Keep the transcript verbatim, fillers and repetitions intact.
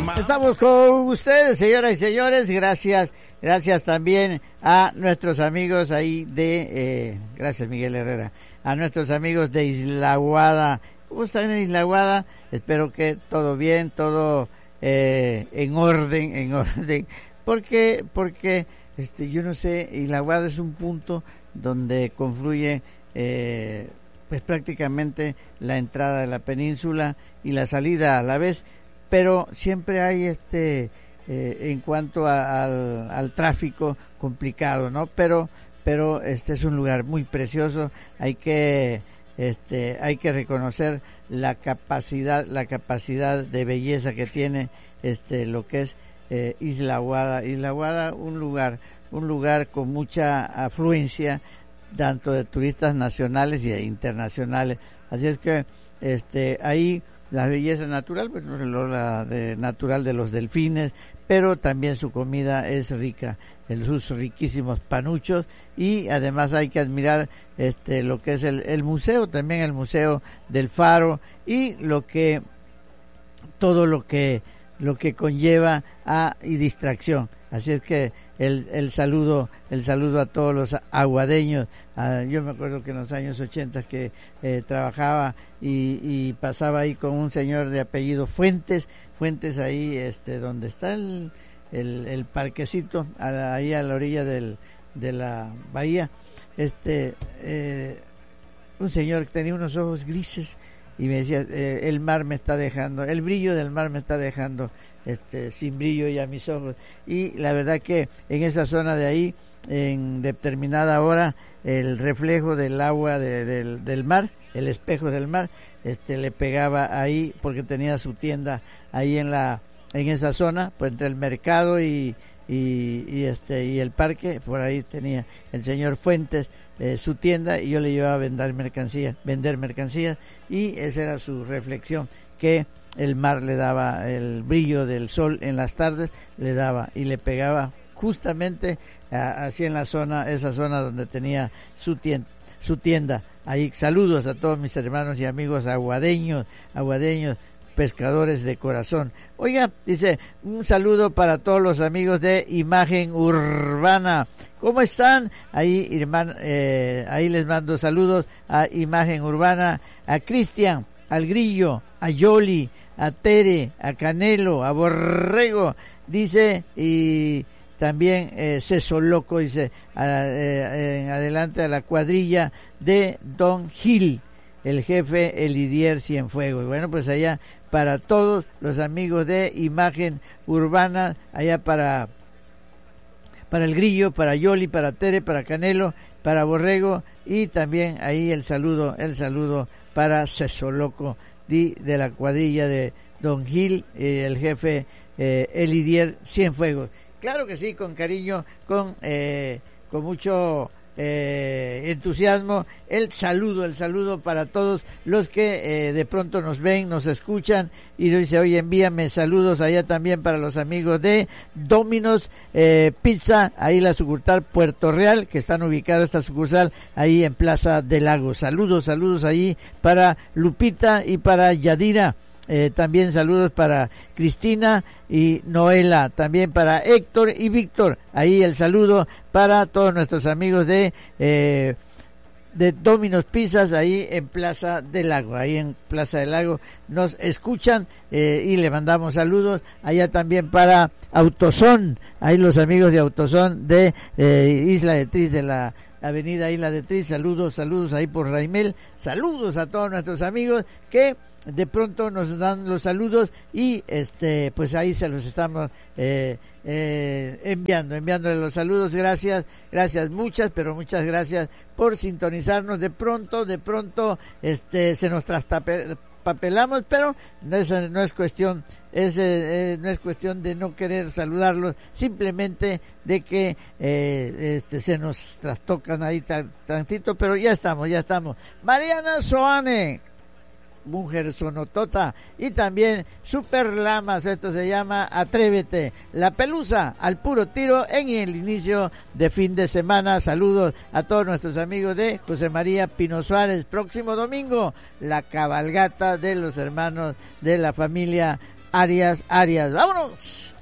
Estamos con ustedes, señoras y señores. Gracias, gracias también a nuestros amigos ahí de, eh, gracias Miguel Herrera, a nuestros amigos de Isla Aguada. ¿Cómo están en Isla Aguada? Espero que todo bien, todo eh, en orden, en orden. Porque, porque, este, yo no sé, Isla Aguada es un punto donde confluye, eh, pues prácticamente la entrada de la península y la salida a la vez. Pero siempre hay este eh, en cuanto a, al, al tráfico complicado, ¿no? Pero pero este es un lugar muy precioso. Hay que este hay que reconocer la capacidad la capacidad de belleza que tiene este lo que es eh, Isla Aguada. Isla Aguada, un lugar un lugar con mucha afluencia tanto de turistas nacionales y de internacionales. Así es que este ahí la belleza natural, pues la de, natural de los delfines, pero también su comida es rica, el, sus riquísimos panuchos, y además hay que admirar este lo que es el, el museo, también el museo del Faro, y lo que todo lo que lo que conlleva a y distracción. Así es que el, el saludo el saludo a todos los aguadeños. Ah, yo me acuerdo que en los años ochenta que eh, trabajaba y, y pasaba ahí con un señor de apellido Fuentes, Fuentes ahí este donde está el, el, el parquecito, a la, ahí a la orilla del, de la bahía, este eh, un señor que tenía unos ojos grises y me decía, eh, el mar me está dejando, el brillo del mar me está dejando este sin brillo ya mis ojos. Y la verdad que en esa zona de ahí, en determinada hora, el reflejo del agua de, del, del mar, el espejo del mar, este le pegaba ahí porque tenía su tienda ahí en la en esa zona, pues entre el mercado y y, y este y el parque, por ahí tenía el señor Fuentes eh, su tienda, y yo le llevaba a vender mercancías, vender mercancías, y esa era su reflexión, que el mar le daba, el brillo del sol en las tardes le daba y le pegaba justamente a, así en la zona, esa zona donde tenía su tienda, su tienda. Ahí saludos a todos mis hermanos y amigos aguadeños, aguadeños, pescadores de corazón. Oiga, dice, un saludo para todos los amigos de Imagen Urbana. ¿Cómo están? Ahí, hermano, eh, ahí les mando saludos a Imagen Urbana, a Cristian, al Grillo, a Yoli, a Tere, a Canelo, a Borrego, dice, y también eh, Ceso Loco, dice, a, eh, en adelante a la cuadrilla de Don Gil, el jefe Elidier Cienfuegos. Bueno, pues allá para todos los amigos de Imagen Urbana, allá para para el Grillo, para Yoli, para Tere, para Canelo, para Borrego, y también ahí el saludo, el saludo para Ceso Loco de, de la cuadrilla de Don Gil, eh, el jefe eh, Elidier Cienfuegos. Claro que sí, con cariño, con eh, con mucho eh, entusiasmo, el saludo, el saludo para todos los que eh, de pronto nos ven, nos escuchan, y dice, oye, envíame saludos allá también para los amigos de Domino's eh, Pizza, ahí la sucursal Puerto Real, que están ubicados esta sucursal ahí en Plaza del Lago. Saludos, saludos ahí para Lupita y para Yadira. Eh, también saludos para Cristina y Noela, también para Héctor y Víctor. Ahí el saludo para todos nuestros amigos de eh, de Domino's Pizzas, ahí en Plaza del Lago. Ahí en Plaza del Lago nos escuchan eh, y le mandamos saludos. Allá también para Autosón, ahí los amigos de Autosón de eh, Isla de Tris, de la Avenida Isla de Tris. Saludos, saludos ahí por Raimel. Saludos a todos nuestros amigos que de pronto nos dan los saludos, y este pues ahí se los estamos eh, eh, enviando, enviándole los saludos. Gracias, gracias, muchas, pero muchas gracias por sintonizarnos. De pronto, de pronto este se nos traspapelamos, pero no es, no es cuestión, es, eh, no es cuestión de no querer saludarlos, simplemente de que eh, este se nos trastocan ahí tantito, pero ya estamos, ya estamos. Mariana Soane, mujer sonotota, y también Super Lamas, esto se llama Atrévete, la pelusa al puro tiro en el inicio de fin de semana. Saludos a todos nuestros amigos de José María Pino Suárez. Próximo domingo, la cabalgata de los hermanos de la familia Arias Arias. ¡Vámonos!